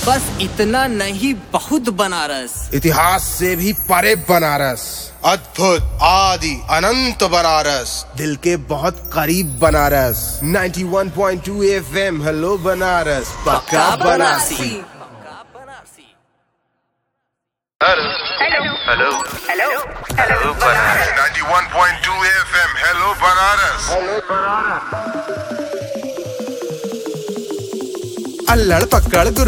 बस इतना नहीं, बहुत बनारस। इतिहास से भी परे बनारस, अद्भुत आदि अनंत बनारस, दिल के बहुत करीब बनारस। 91.2 FM हेलो बनारस, पक्का Banarasi. Hello hello hello hello Banaras. 91.2 FM hello Banaras. अल्लड़ पकड़